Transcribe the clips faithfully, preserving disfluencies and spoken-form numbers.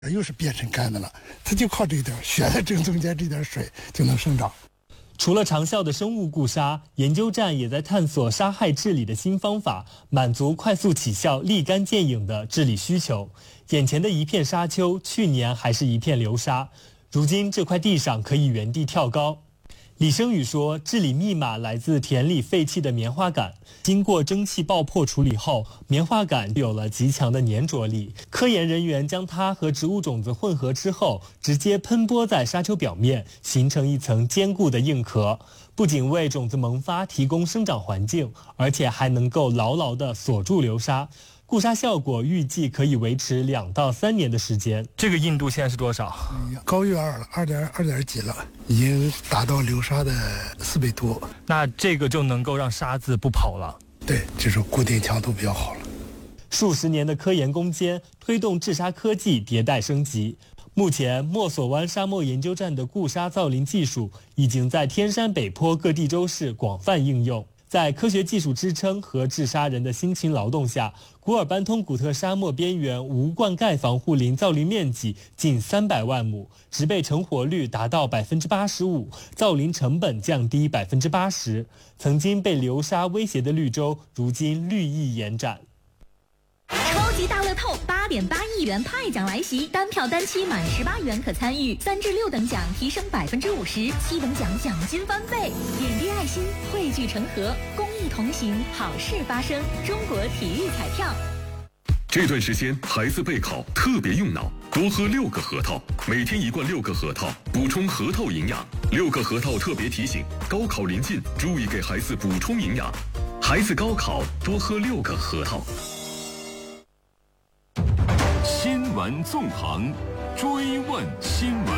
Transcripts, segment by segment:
又是变成干的了，它就靠这点血的正中间这点水就能生长。 除了长效的生物固杀，研究站也在探索杀害治理的新方法，满足快速起效、立竿见影的治理需求。眼前的一片沙丘，去年还是一片流沙，如今这块地上可以原地跳高。李生宇说，治理密码来自田里废弃的棉花杆，经过蒸汽爆破处理后，棉花杆有了极强的粘着力。科研人员将它和植物种子混合之后，直接喷播在沙丘表面，形成一层坚固的硬壳，不仅为种子萌发提供生长环境，而且还能够牢牢地锁住流沙。固沙效果预计可以维持两到三年的时间。这个硬度现在是多少？ 高于二了，二点二点几了，已经达到流沙的四倍多。 那这个就能够让沙子不跑了。 对，就是固定强度比较好了。 数十年的科研攻坚，推动治沙科技迭代升级。目前，墨索湾沙漠研究站的固沙造林技术已经在天山北坡各地州市广泛应用。在科学技术支撑和治沙人的辛勤劳动下，古尔班通古特沙漠边缘无灌溉防护林造林面积近三百万亩，植被成活率达到百分之八十五，造林成本降低百分之八十。曾经被流沙威胁的绿洲，如今绿意延展。 超级大乐透八点八亿元派奖来袭，单票单期满十八元可参与，三至六等奖提升百分之五十，七等奖奖金翻倍。点滴爱心，汇聚成河，公益同行，好事发生。中国体育彩票。 这段时间孩子备考特别用脑，多喝六个核桃，每天一罐六个核桃，补充核桃营养。六个核桃特别提醒：高考临近，注意给孩子补充营养。孩子高考多喝六个核桃。 新闻纵横，追问新闻。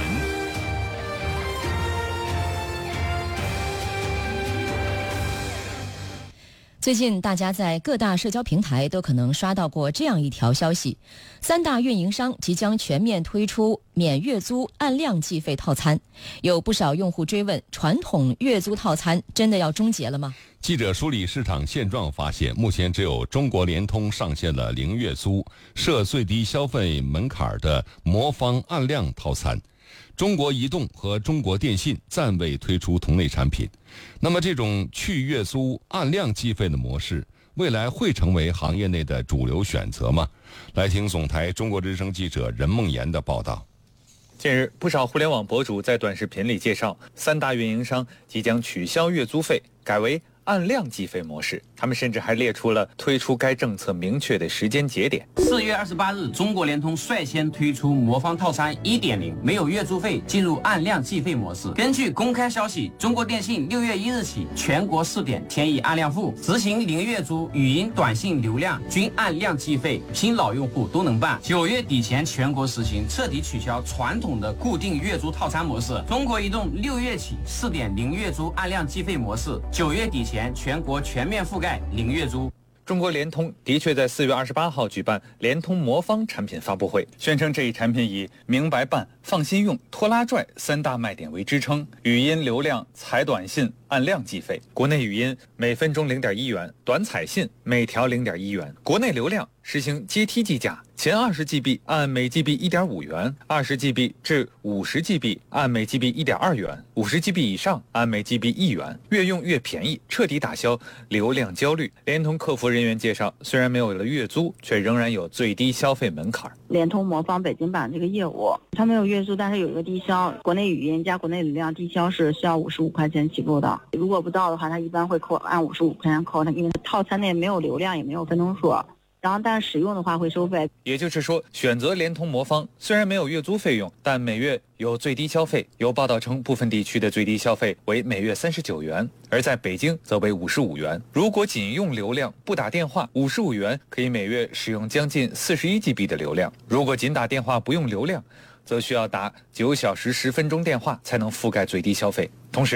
最近大家在各大社交平台都可能刷到过这样一条消息：三大运营商即将全面推出免月租按量计费套餐。有不少用户追问，传统月租套餐真的要终结了吗？ 记者梳理市场现状发现，目前只有中国联通上线了零月租、设最低消费门槛的魔方按量套餐。中国移动和中国电信暂未推出同类产品。那么这种去月租按量计费的模式，未来会成为行业内的主流选择吗？来听总台中国之声记者任梦妍的报道。 近日，不少互联网博主在短视频里介绍，三大运营商即将取消月租费，改为按量计费模式。他们甚至还列出了推出该政策明确的时间节点。 四月二十八日，中国联通率先推出魔方套餐 一点零， 没有月租费，进入按量计费模式。根据公开消息，中国电信六月一日起全国试点添以按量付，执行零月租，语音、短信流量均按量计费，新老用户都能办。九月底前全国实行，彻底取消传统的固定月租套餐模式。中国移动六月起试点零月租按量计费模式，九月底前全国全面覆盖零月租。 中国联通的确在四月二十八号举办联通魔方产品发布会，宣称这一产品以明白办、放心用、拖拉拽三大卖点为支撑，语音流量、采短信按量计费，国内语音每分钟零点一元，短采信每条零点一元，国内流量实行阶梯计价，前二十 G B 按每 G B 一点五元，二十 G B 至五十 G B 按每 G B 一点二元，五十 G B 以上按每 G B 一元，越用越便宜，彻底打消流量焦虑。联通客服人员介绍，虽然没有了月租，却仍然有最低消费门槛。 联通魔方北京版这个业务，它没有月租，但是有一个低消，国内语音加国内流量低消是需要五十五块钱起步的，如果不到的话，它一般会扣按五十五块钱扣，它因为套餐内没有流量也没有分钟数。然后但是使用的话会收费。 也就是说，选择联通魔方虽然没有月租费用，但每月有最低消费。有报道称，部分地区的最低消费为每月三十九元，而在北京则为五十五元。如果仅用流量不打电话，五十五元可以每月使用将近四十一 G B 的流量。如果仅打电话不用流量，则需要打九小时十分钟电话才能覆盖最低消费。同时，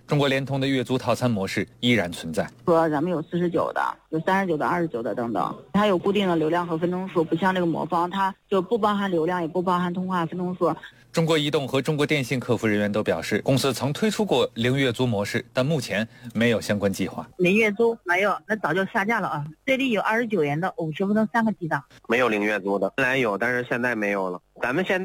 中国联通的月租套餐模式依然存在。 说咱们有四十九的，有三十九的、二十九的等等，它有固定的流量和分钟数，不像这个魔方，它就不包含流量，也不包含通话分钟数。 中国移动和中国电信客服人员都表示，公司曾推出过零月租模式，但目前没有相关计划。 零月租没有，那早就下架了啊！这里有二十九元的五十分钟三个 G 的， 没有零月租的，本来有，但是现在没有了。咱们现在